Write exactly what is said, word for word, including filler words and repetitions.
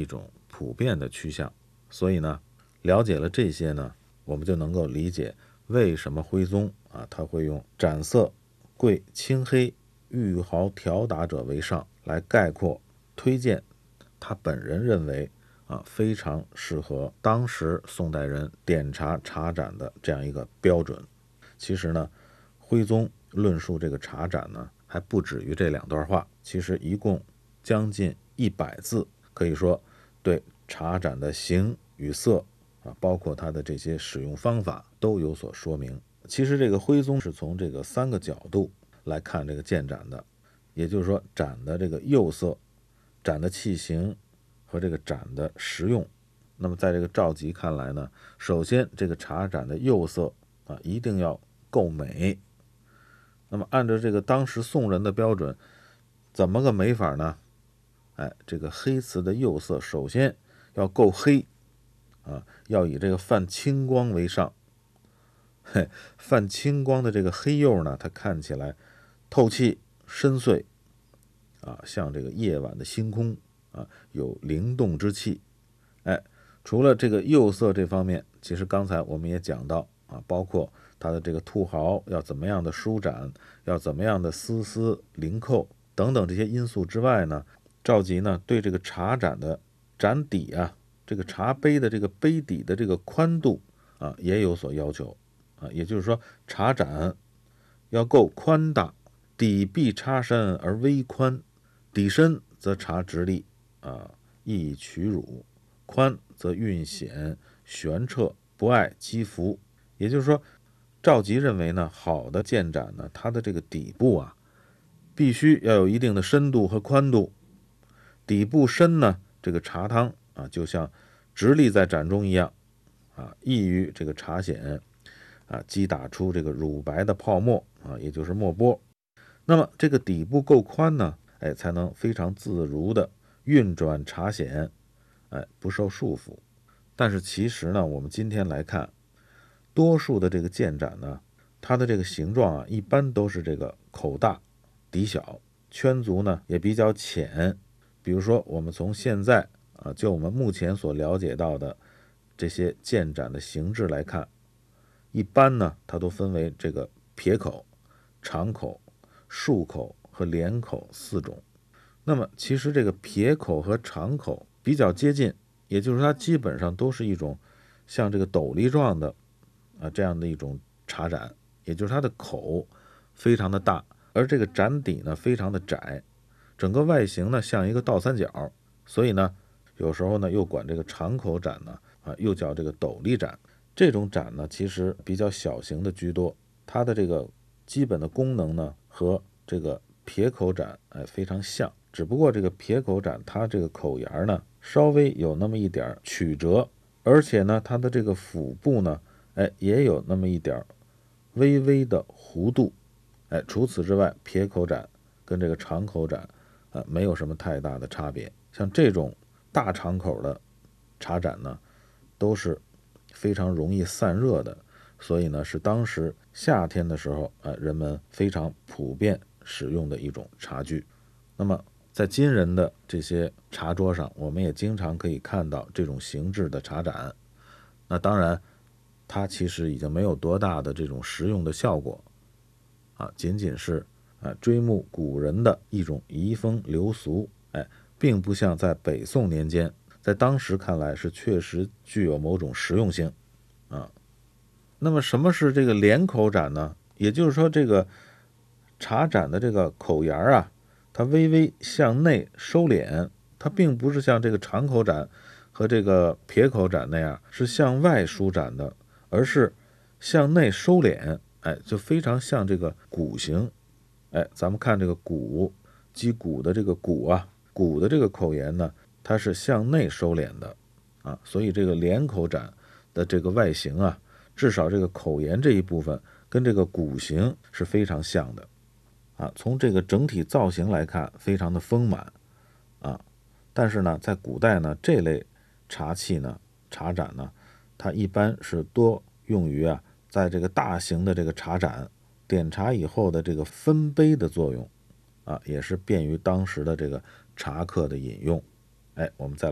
一种普遍的趋向。所以呢，了解了这些呢，我们就能够理解为什么徽宗啊，他会用斩色、贵、青黑、玉毫条打者为上来概括推荐他本人认为啊非常适合当时宋代人点茶茶盏的这样一个标准。其实呢，徽宗论述这个茶盏呢，还不止于这两段话，其实一共将近一百字，可以说对茶盏的形与色啊，包括它的这些使用方法都有所说明。其实这个徽宗是从这个三个角度来看这个建盏的，也就是说盏的这个釉色、盏的器型和这个盏的实用。那么在这个赵佶看来呢，首先这个茶盏的釉色啊一定要够美。那么按照这个当时宋人的标准，怎么个美法呢？哎，这个黑瓷的釉色首先要够黑啊，要以这个泛青光为上。嘿，泛青光的这个黑釉呢，它看起来透气深邃啊，像这个夜晚的星空啊，有灵动之气。哎，除了这个釉色这方面，其实刚才我们也讲到啊，包括它的这个兔毫要怎么样的舒展，要怎么样的丝丝灵扣等等这些因素之外呢，赵佶呢对这个茶盏的盏底啊，这个茶杯的这个杯底的这个宽度啊也有所要求啊，也就是说茶盏要够宽大，底壁插深而微宽，底深则茶直立啊，易取乳，宽则韵显玄澈，不碍积浮。也就是说，赵佶认为呢，好的建盏呢，它的这个底部啊，必须要有一定的深度和宽度。底部深呢，这个茶汤啊，就像直立在盏中一样啊，易于这个茶筅啊击打出这个乳白的泡沫啊，也就是沫波。那么这个底部够宽呢，哎，才能非常自如的运转茶筅，哎，不受束缚。但是其实呢，我们今天来看，多数的这个建盏呢，它的这个形状啊，一般都是这个口大底小，圈足呢也比较浅。比如说我们从现在啊，就我们目前所了解到的这些建盏的形制来看，一般呢它都分为这个撇口、长口、竖口和连口四种。那么其实这个撇口和长口比较接近，也就是它基本上都是一种像这个斗笠状的啊这样的一种茶盏，也就是它的口非常的大，而这个盏底呢非常的窄，整个外形呢像一个倒三角，所以呢有时候呢又管这个长口盏呢啊又叫这个斗笠盏。这种盏呢其实比较小型的居多，它的这个基本的功能呢和这个撇口盏哎非常像，只不过这个撇口盏它这个口沿呢稍微有那么一点曲折，而且呢它的这个腹部呢哎也有那么一点微微的弧度。哎，除此之外，撇口盏跟这个长口盏啊没有什么太大的差别。像这种大长口的茶盏呢，都是非常容易散热的，所以呢是当时夏天的时候啊人们非常普遍使用的一种茶具。那么在今人的这些茶桌上，我们也经常可以看到这种形制的茶盏。那当然它其实已经没有多大的这种实用的效果啊，仅仅是啊追慕古人的一种遗风流俗，哎，并不像在北宋年间，在当时看来是确实具有某种实用性啊。那么什么是这个连口盏呢？也就是说，这个茶盏的这个口沿啊，它微微向内收敛，它并不是像这个长口盏和这个撇口盏那样是向外舒展的，而是向内收敛，哎，就非常像这个鼓形。哎，咱们看这个鼓，击鼓的这个鼓啊，鼓的这个口沿呢，它是向内收敛的啊，所以这个连口盏的这个外形啊，至少这个口沿这一部分跟这个鼓形是非常像的啊。从这个整体造型来看，非常的丰满啊。但是呢，在古代呢，这类茶器呢，茶盏呢，它一般是多用于啊，在这个大型的这个茶盏点茶以后的这个分杯的作用啊，也是便于当时的这个茶客的饮用。哎，我们再